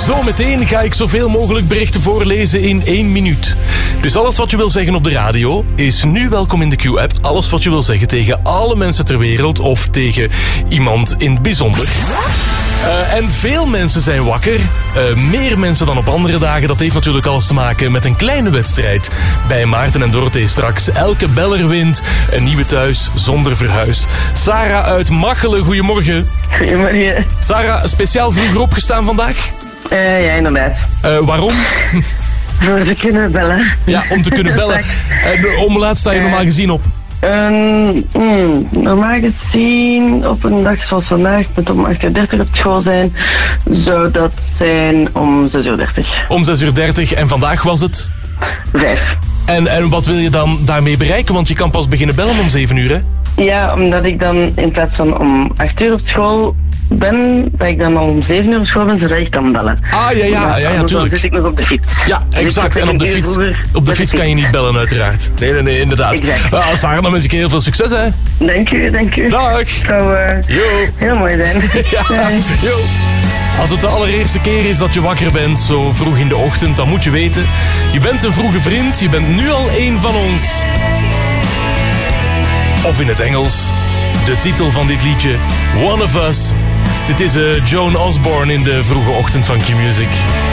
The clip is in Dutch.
Zometeen ga ik zoveel mogelijk berichten voorlezen in 1 minuut. Dus alles wat je wil zeggen op de radio is nu welkom in de Q-app. Alles wat je wil zeggen tegen alle mensen ter wereld of tegen iemand in het bijzonder. En veel mensen zijn wakker. Meer mensen dan op andere dagen. Dat heeft natuurlijk alles te maken met een kleine wedstrijd. Bij Maarten en Dorothee straks. Elke beller wint een nieuwe thuis zonder verhuis. Sarah uit Machelen, goedemorgen. Goedemorgen. Sarah, speciaal vroeger opgestaan vandaag? Ja, inderdaad. Waarom? Voor te kunnen bellen. Ja, om te kunnen bellen. Om laat sta je normaal gezien op? Normaal gezien op een dag zoals vandaag moet om 8:30 op school zijn, zou dat zijn om 6:30. Om 6:30 en vandaag was het? 5. En wat wil je dan daarmee bereiken? Want je kan pas beginnen bellen om 7 uur, hè? Ja, omdat ik dan in plaats van om 8 uur op school ben, dat ik dan al om 7 uur op school ben, zodat ik kan bellen. Ah, ja, tuurlijk. Dan zit ik nog op de fiets. Ja, exact. En op de fiets kan je niet bellen, uiteraard. Nee, inderdaad. Exact. Sarah, dan wens ik je heel veel succes, hè. Dank u. Dag. Dat zou heel mooi zijn. Ja, yo. Als het de allereerste keer is dat je wakker bent, zo vroeg in de ochtend, dan moet je weten, je bent een vroege vriend, je bent nu al één van ons. Of in het Engels, de titel van dit liedje, One of Us. Dit is Joan Osborne in de vroege ochtend van Q-Music.